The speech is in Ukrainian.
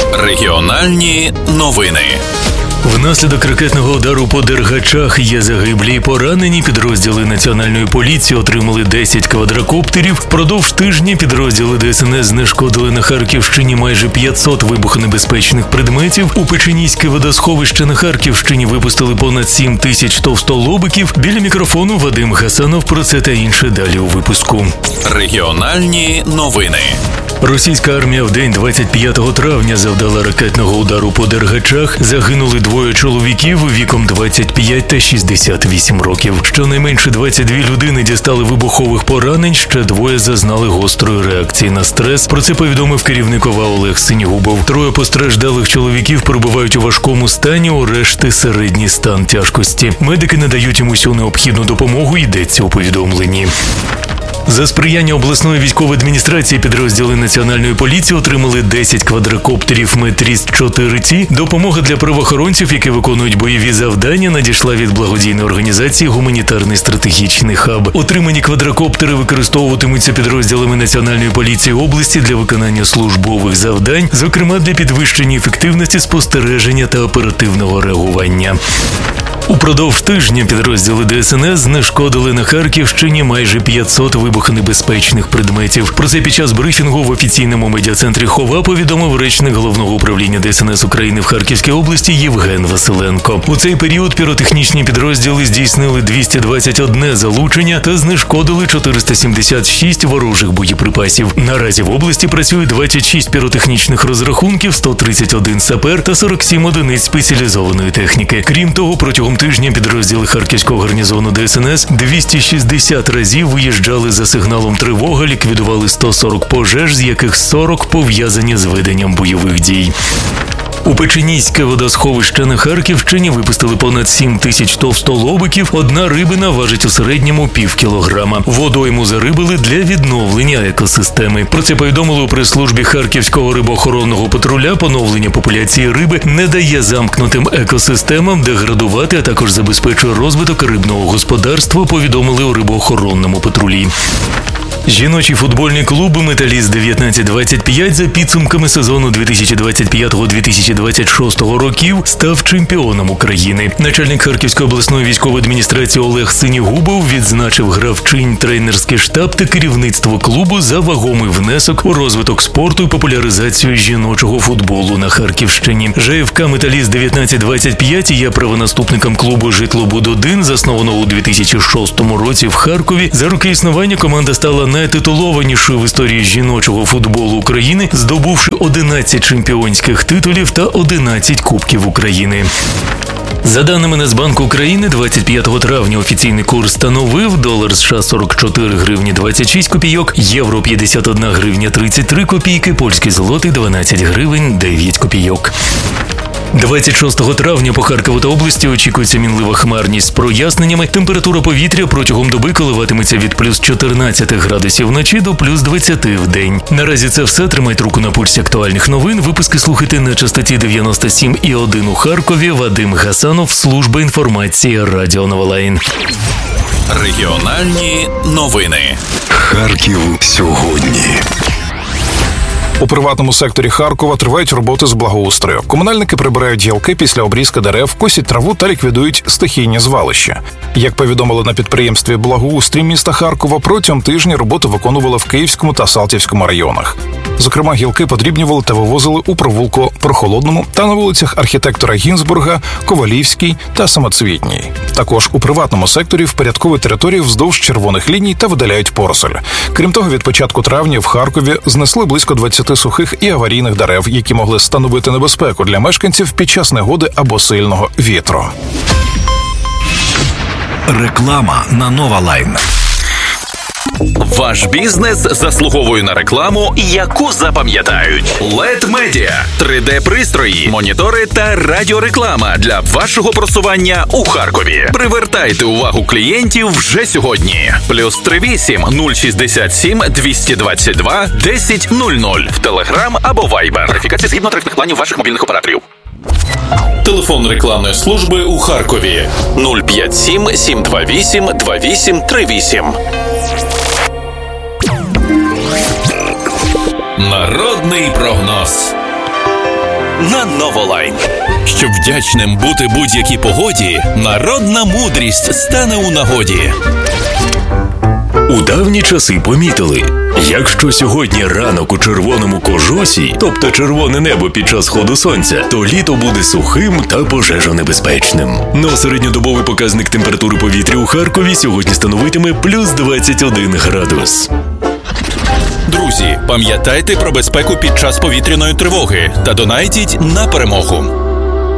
Регіональні новини. Внаслідок ракетного удару по Дергачах є загиблі і поранені. Підрозділи Національної поліції отримали 10 квадрокоптерів. Впродовж тижня підрозділи ДСНС знешкодили на Харківщині майже 500 вибухонебезпечних предметів. У Печеніське водосховище на Харківщині випустили понад 7 тисяч товстолобиків. Біля мікрофону Вадим Гасанов. Про це та інше далі у випуску. Регіональні новини. Російська армія в день 25 травня завдала ракетного удару по Дергачах. Загинули 2 чоловіків віком 25 та 68 років. Щонайменше 22 людини дістали вибухових поранень, ще 2 зазнали гострої реакції на стрес. Про це повідомив керівник ОВА Олег Синігубов. 3 постраждалих чоловіків перебувають у важкому стані, у решти середній стан тяжкості. Медики надають їм усю необхідну допомогу, йдеться у повідомленні. За сприяння обласної військової адміністрації підрозділи Національної поліції отримали 10 квадрокоптерів Метріст-4Т. Допомога для правоохоронців, які виконують бойові завдання, надійшла від благодійної організації «Гуманітарний стратегічний хаб». Отримані квадрокоптери використовуватимуться підрозділами Національної поліції області для виконання службових завдань, зокрема для підвищення ефективності спостереження та оперативного реагування. Упродовж тижня підрозділи ДСНС знешкодили на Харківщині майже 500 вибухонебезпечних предметів. Про це під час брифінгу в офіційному медіа-центрі ХОВА повідомив речник Головного управління ДСНС України в Харківській області Євген Василенко. У цей період піротехнічні підрозділи здійснили 221 залучення та знешкодили 476 ворожих боєприпасів. Наразі в області працює 26 піротехнічних розрахунків, 131 сапер та 47 одиниць спеціалізованої техніки. Крім того, протягом тижня підрозділи Харківського гарнізону ДСНС 260 разів виїжджали за сигналом тривоги, ліквідували 140 пожеж, з яких 40 пов'язані з веденням бойових дій. У Печеніське водосховище на Харківщині випустили понад 7 тисяч товстолобиків. Одна рибина важить у середньому пів кілограма. Водойму зарибили для відновлення екосистеми. Про це повідомили у прес-службі Харківського рибоохоронного патруля. Поновлення популяції риби не дає замкнутим екосистемам деградувати, а також забезпечує розвиток рибного господарства, повідомили у рибоохоронному патрулі. Жіночий футбольний клуб «Металіст-1925» за підсумками сезону 2025-2026 років став чемпіоном України. Начальник Харківської обласної військової адміністрації Олег Синігубов відзначив гравчинь, тренерський штаб та керівництво клубу за вагомий внесок у розвиток спорту і популяризацію жіночого футболу на Харківщині. ЖФК «Металіст-1925» є правонаступником клубу «Житлобуд-1», заснованого у 2006 році в Харкові. За роки існування команда стала найтитулованішою в історії жіночого футболу України, здобувши 11 чемпіонських титулів та 11 Кубків України. За даними Нацбанку України, 25 травня офіційний курс становив долар США 44 гривні 26 копійок, євро 51 гривня 33 копійки, польський злотий 12 гривень 9 копійок. 26 травня по Харкову та області очікується мінлива хмарність з проясненнями. Температура повітря протягом доби коливатиметься від плюс 14 градусів вночі до плюс 20 в день. Наразі це все. Тримайте руку на пульсі актуальних новин. Випуски слухайте на частоті 97,1 у Харкові. Вадим Гасанов, служба інформації Радіо Новолайн. Регіональні новини. Харків сьогодні. У приватному секторі Харкова тривають роботи з благоустрою. Комунальники прибирають гілки після обрізки дерев, косять траву та ліквідують стихійні звалища. Як повідомили на підприємстві «Благоустрій» міста Харкова, протягом тижня роботу виконували в Київському та Салтівському районах. Зокрема, гілки подрібнювали та вивозили у провулку Прохолодному та на вулицях архітектора Гінзбурга, Ковалівській та Самоцвітній. Також у приватному секторі впорядковують територію вздовж червоних ліній та видаляють поросль. Крім того, від початку травня в Харкові знесли близько 20 сухих і аварійних дерев, які могли становити небезпеку для мешканців під час негоди або сильного вітру. Реклама на Новолайн. Ваш бізнес заслуговує на рекламу, яку запам'ятають. LED Media – 3D-пристрої, монітори та радіореклама для вашого просування у Харкові. Привертайте увагу клієнтів вже сьогодні. +38 067 222 1000 в Telegram або Viber. Верифікація згідно тарифних планів ваших мобільних операторів. Телефон рекламної служби у Харкові 057 728 2838. Народний прогноз. на Новолайн. Щоб вдячним бути будь-якій погоді, народна мудрість стане у нагоді. У давні часи помітили, якщо сьогодні ранок у червоному кожусі, тобто червоне небо під час сходу сонця, то літо буде сухим та пожежонебезпечним. Но середньодобовий показник температури повітря у Харкові сьогодні становитиме плюс 21 градус. Друзі, пам'ятайте про безпеку під час повітряної тривоги та донайтіть на перемогу.